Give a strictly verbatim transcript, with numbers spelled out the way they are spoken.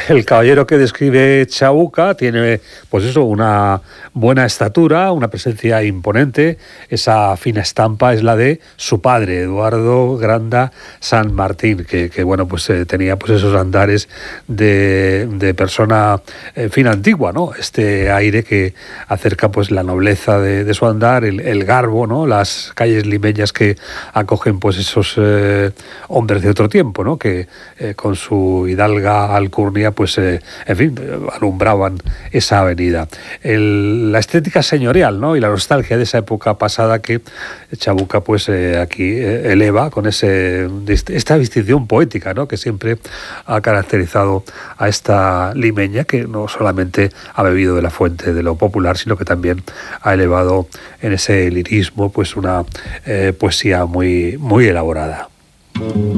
el caballero que describe Chabuca tiene, pues eso, una buena estatura, una presencia imponente. Esa fina estampa es la de su padre, Eduardo Granda San Martín, que, que bueno, pues eh, tenía pues esos andares de, de persona, en fin, antigua, ¿no? Este aire que acerca pues la nobleza de, de su andar, el, el garbo, ¿no? Las calles limeñas que acogen pues esos eh, hombres de otro tiempo, ¿no? Que eh, con su hidalga alcurnia, pues, eh, en fin, alumbraban esa avenida. El, la estética señorial, ¿no? Y la nostalgia de esa época pasada que Chabuca, pues, eh, aquí eh, eleva con ese, esta distinción poética, ¿no? Que siempre ha caracterizado a esta limeña, que no solamente ha bebido de la fuente de lo popular, sino que también ha elevado en ese lirismo, pues, una eh, poesía muy, muy elaborada.